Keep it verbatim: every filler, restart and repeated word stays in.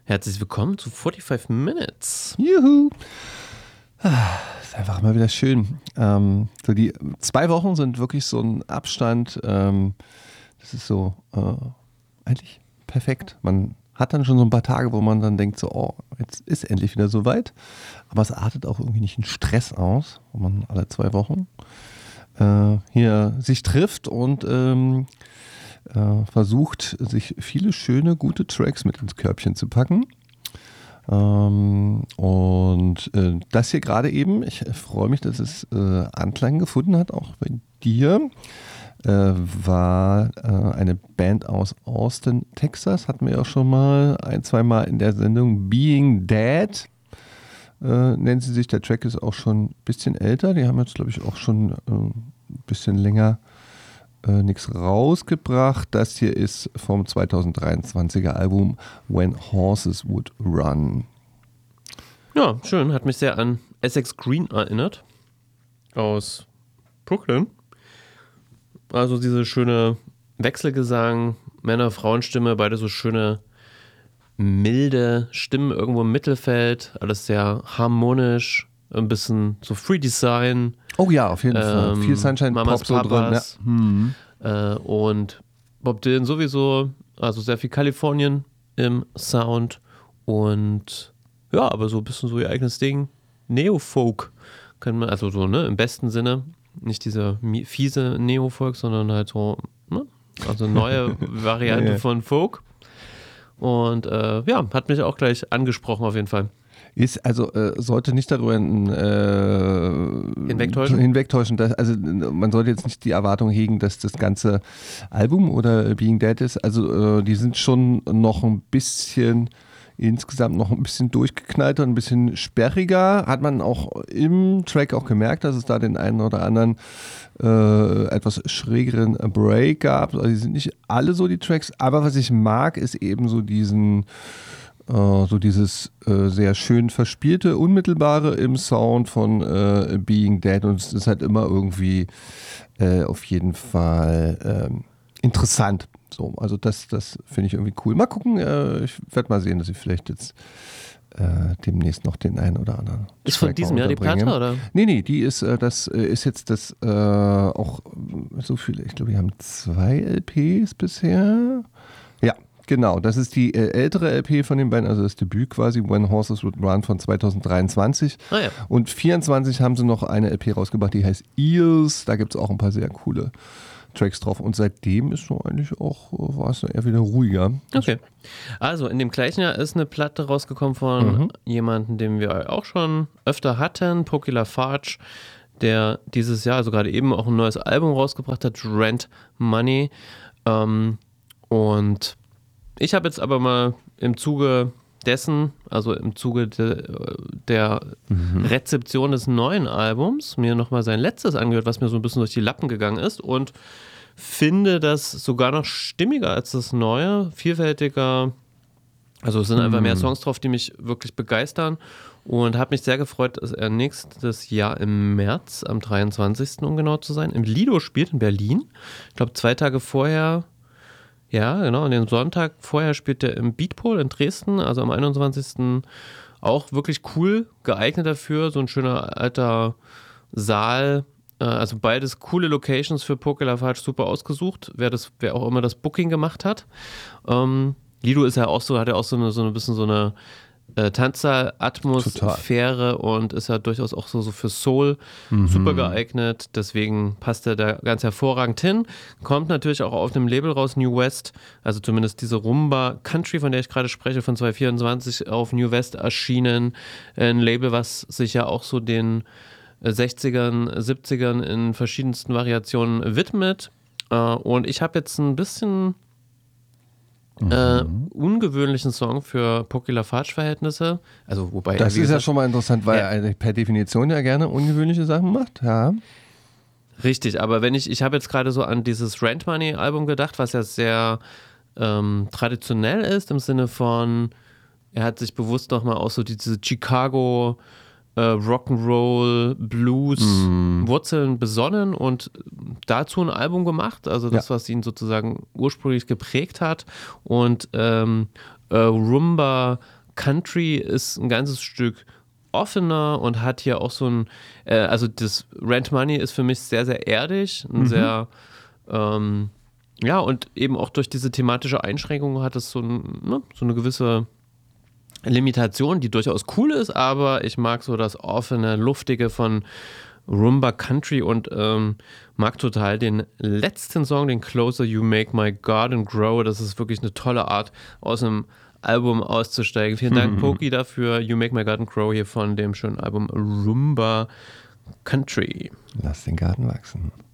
Herzlich willkommen zu forty-five Minutes. Juhu! Ah, ist einfach mal wieder schön. Ähm, so die zwei Wochen sind wirklich so ein Abstand. Ähm, das ist so äh, eigentlich perfekt. Man hat dann schon so ein paar Tage, wo man dann denkt so, oh, jetzt ist endlich wieder soweit. Aber es artet auch irgendwie nicht in Stress aus, wo man alle zwei Wochen äh, hier sich trifft und ähm, äh, versucht, sich viele schöne, gute Tracks mit ins Körbchen zu packen. Ähm, und äh, das hier gerade eben, ich freue mich, dass es äh, Anklang gefunden hat, auch bei dir, äh, war äh, eine Band aus Austin, Texas, hatten wir ja auch schon mal ein, zwei Mal in der Sendung, Being Dead, äh, nennt sie sich. Der Track ist auch schon ein bisschen älter, die haben jetzt, glaube ich, auch schon äh, ein bisschen länger Äh, nichts rausgebracht. Das hier ist vom zwanzig dreiundzwanziger Album When Horses Would Run. Ja, schön. Hat mich sehr an Essex Green erinnert. Aus Brooklyn. Also diese schöne Wechselgesang, Männer-Frauen-Stimme, beide so schöne milde Stimmen irgendwo im Mittelfeld. Alles sehr harmonisch. Ein bisschen so Free Design. Oh ja, auf jeden ähm, Fall. Viel Sunshine Mamas, Pop so drin. Ja. Hm. Äh, und Bob Dylan sowieso, also sehr viel Kalifornien im Sound und ja, aber so ein bisschen so ihr eigenes Ding. Neo-Folk können wir, also so, ne, im besten Sinne, nicht dieser fiese Neo-Folk, sondern halt so, ne, also neue Variante ja, ja. von Folk. Und äh, ja, hat mich auch gleich angesprochen auf jeden Fall. Ist also äh, sollte nicht darüber äh, hinwegtäuschen. hinwegtäuschen dass, also man sollte jetzt nicht die Erwartung hegen, dass das ganze Album oder Being Dead ist. Also äh, die sind schon noch ein bisschen insgesamt noch ein bisschen durchgeknallter, ein bisschen sperriger. Hat man auch im Track auch gemerkt, dass es da den einen oder anderen äh, etwas schrägeren Break gab. Also die sind nicht alle so die Tracks, aber was ich mag, ist eben so diesen Uh, so dieses uh, sehr schön verspielte, unmittelbare im Sound von uh, Being Dead, und es ist halt immer irgendwie uh, auf jeden Fall uh, interessant. So, also das, das finde ich irgendwie cool. Mal gucken, uh, ich werde mal sehen, dass ich vielleicht jetzt uh, demnächst noch den einen oder anderen. Ist von diesem Jahr die Platte, oder? Nee, nee, die ist, uh, das uh, ist jetzt das uh, auch so viele, ich glaube, wir haben zwei L Ps bisher. Ja. Genau, das ist die äh, ältere L P von den beiden, also das Debüt quasi, When Horses Would Run von zwanzig dreiundzwanzig. Ah, ja. Und vierundzwanzig haben sie noch eine L P rausgebracht, die heißt Eels. Da gibt es auch ein paar sehr coole Tracks drauf. Und seitdem ist so eigentlich auch, war es eher wieder ruhiger. Okay. Also in dem gleichen Jahr ist eine Platte rausgekommen von mhm. jemandem, den wir auch schon öfter hatten, Poki Lafarge, der dieses Jahr, also gerade eben auch ein neues Album rausgebracht hat, Rent Money. Ähm, und ich habe jetzt aber mal im Zuge dessen, also im Zuge de, der mhm. Rezeption des neuen Albums, mir nochmal sein letztes angehört, was mir so ein bisschen durch die Lappen gegangen ist, und finde das sogar noch stimmiger als das neue, vielfältiger. Also es sind mhm. einfach mehr Songs drauf, die mich wirklich begeistern, und habe mich sehr gefreut, dass er nächstes Jahr im März, am dreiundzwanzigsten um genau zu sein, im Lido spielt in Berlin. Ich glaube, zwei Tage vorher. Ja, genau. Und den Sonntag vorher spielt er im Beatpol in Dresden, also am einundzwanzigsten Auch wirklich cool, geeignet dafür. So ein schöner alter Saal. Also beides coole Locations für Poki Lafarge, super ausgesucht. Wer das, wer auch immer das Booking gemacht hat. Ähm, Lido ist ja auch so, hat ja auch so eine, so ein bisschen so eine äh, Tanzer-Atmosphäre und ist ja durchaus auch so, so für Soul mhm. super geeignet. Deswegen passt er da ganz hervorragend hin. Kommt natürlich auch auf dem Label raus, New West. Also zumindest diese Rumba Country, von der ich gerade spreche, von zwanzig vierundzwanzig auf New West erschienen. Ein Label, was sich ja auch so den sechzigern, siebzigern in verschiedensten Variationen widmet. Und ich habe jetzt ein bisschen Mhm. Äh, ungewöhnlichen Song für Poki Lafarge-Verhältnisse. Also, wobei das er, ist gesagt, ja schon mal interessant, weil ja. er per Definition ja gerne ungewöhnliche Sachen macht. Ja. Richtig, aber wenn ich, ich habe jetzt gerade so an dieses Rent Money-Album gedacht, was ja sehr ähm, traditionell ist, im Sinne von, er hat sich bewusst nochmal auch so diese Chicago äh, Rock'n'Roll, Blues mm. Wurzeln besonnen und dazu ein Album gemacht, also das, ja. was ihn sozusagen ursprünglich geprägt hat, und ähm, äh, Rumba Country ist ein ganzes Stück offener und hat hier auch so ein, äh, also das Rent Money ist für mich sehr, sehr erdig, ein mhm. sehr, ähm, ja, und eben auch durch diese thematische Einschränkung hat es so, ein, ne, so eine gewisse Limitation, die durchaus cool ist, aber ich mag so das offene, luftige von Rumba Country und ähm, mag total den letzten Song, den Closer You Make My Garden Grow. Das ist wirklich eine tolle Art, aus einem Album auszusteigen. Vielen Dank, mhm. Poki, dafür. You Make My Garden Grow hier von dem schönen Album Rumba Country. Lass den Garten wachsen.